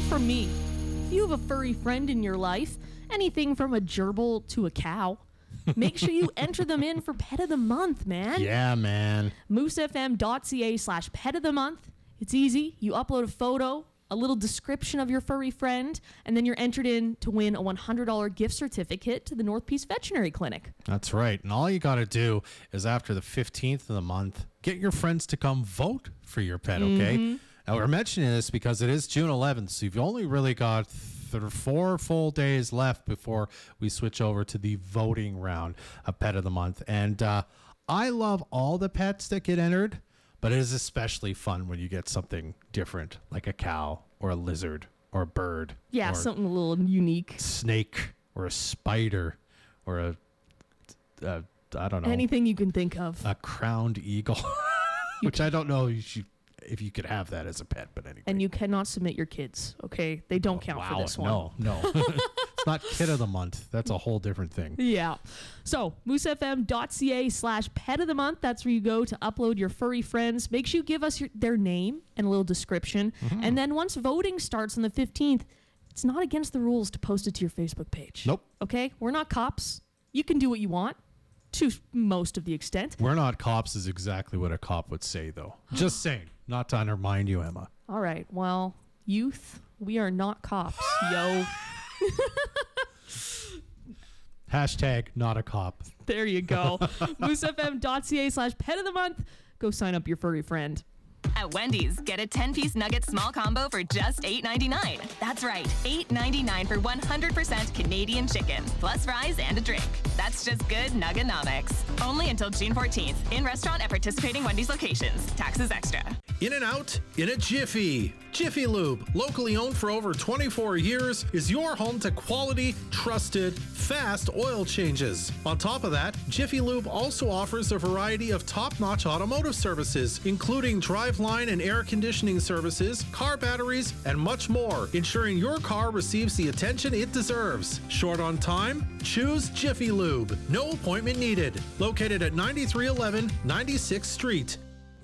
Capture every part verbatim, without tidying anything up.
from me. If you have a furry friend in your life, anything from a gerbil to a cow, make sure you enter them in for Pet of the Month, man. Yeah, man. moosefm.ca slash pet of the month. It's easy. You upload a photo, a little description of your furry friend, and then you're entered in to win a one hundred dollars gift certificate to the North Peace Veterinary Clinic. That's right. And all you got to do is after the fifteenth of the month, get your friends to come vote for your pet, okay? Mm-hmm. Now, we're mentioning this because it is June eleventh, so you've only really got th- four full days left before we switch over to the voting round of Pet of the Month. And uh, I love all the pets that get entered, but it is especially fun when you get something different, like a cow or a lizard or a bird. Yeah, or something a little unique. Snake or a spider or a, a I don't know. Anything you can think of. A crowned eagle, which I don't know if you, if you could have that as a pet, but anyway. And you cannot submit your kids, okay? They don't count wow, for this one. No, no. It's not Kid of the Month. That's a whole different thing. Yeah. So, moosefm.ca slash pet of the month. That's where you go to upload your furry friends. Make sure you give us your, their name and a little description. Mm-hmm. And then once voting starts on the fifteenth, it's not against the rules to post it to your Facebook page. Nope. Okay? We're not cops. You can do what you want to most of the extent. We're not cops is exactly what a cop would say, though. Just saying. Not to undermine you, Emma. All right. Well, youth, we are not cops, yo. Hashtag not a cop. There you go. moosefm.ca slash pet of the month. Go sign up your furry friend. At Wendy's, get a ten-piece nugget small combo for just eight ninety-nine. That's right, eight ninety-nine for one hundred percent Canadian chicken, plus fries and a drink. That's just good nuggenomics. Only until June fourteenth. In restaurant at participating Wendy's locations. Taxes extra. In and out in a jiffy. Jiffy Lube, locally owned for over twenty-four years, is your home to quality, trusted, fast oil changes. On top of that, Jiffy Lube also offers a variety of top-notch automotive services, including driveline and air conditioning services, car batteries, and much more, ensuring your car receives the attention it deserves. Short on time? Choose Jiffy Lube. No appointment needed. Located at ninety-three eleven ninety-sixth Street.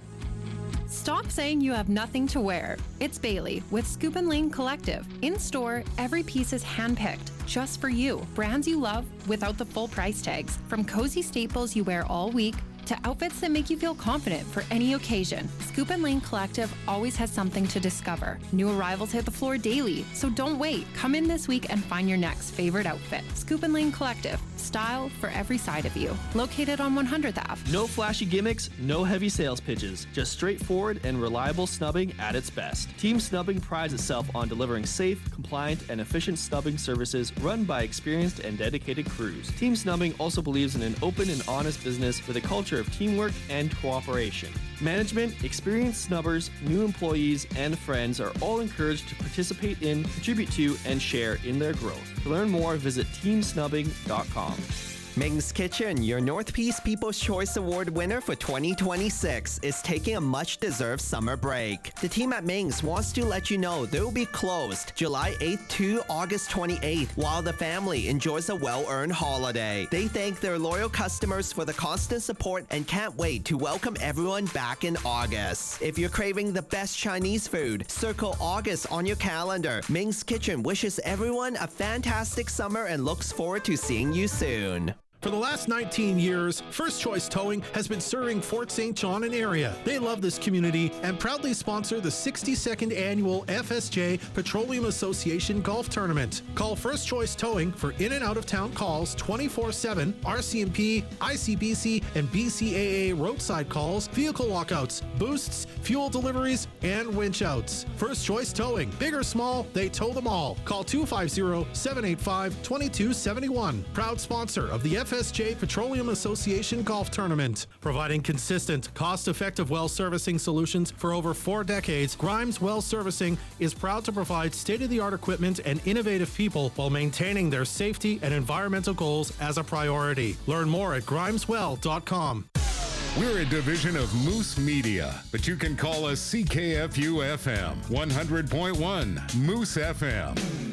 Stop saying you have nothing to wear. It's Bailey with Scoop and Lane Collective. In store, every piece is handpicked just for you. Brands you love without the full price tags. From cozy staples you wear all week to outfits that make you feel confident for any occasion. Scoop and Lane Collective always has something to discover. New arrivals hit the floor daily, so don't wait. Come in this week and find your next favorite outfit. Scoop and Lane Collective. Style for every side of you. Located on one hundredth Avenue. No flashy gimmicks, no heavy sales pitches. Just straightforward and reliable snubbing at its best. Team Snubbing prides itself on delivering safe, compliant, and efficient snubbing services run by experienced and dedicated crews. Team Snubbing also believes in an open and honest business with a culture of teamwork and cooperation. Management, experienced snubbers, new employees, and friends are all encouraged to participate in, contribute to, and share in their growth. To learn more, visit team snubbing dot com. Ming's Kitchen, your North Peace People's Choice Award winner for twenty twenty-six, is taking a much-deserved summer break. The team at Ming's wants to let you know they will be closed July eighth to August twenty-eighth while the family enjoys a well-earned holiday. They thank their loyal customers for the constant support and can't wait to welcome everyone back in August. If you're craving the best Chinese food, circle August on your calendar. Ming's Kitchen wishes everyone a fantastic summer and looks forward to seeing you soon. For the last nineteen years, First Choice Towing has been serving Fort Saint John and area. They love this community and proudly sponsor the sixty-second annual F S J Petroleum Association Golf Tournament. Call First Choice Towing for in and out of town calls twenty-four seven, R C M P, I C B C, and B C A A roadside calls, vehicle walkouts, boosts, fuel deliveries, and winch outs. First Choice Towing. Big or small, they tow them all. Call two five zero, seven eight five, two two seven one. Proud sponsor of the F S J Petroleum Association Golf Tournament. Providing consistent, cost-effective well servicing solutions for over four decades, Grimes Well Servicing is proud to provide state-of-the-art equipment and innovative people while maintaining their safety and environmental goals as a priority. Learn more at grimes well dot com. We're a division of Moose Media, but you can call us C K F U F M one hundred point one Moose F M.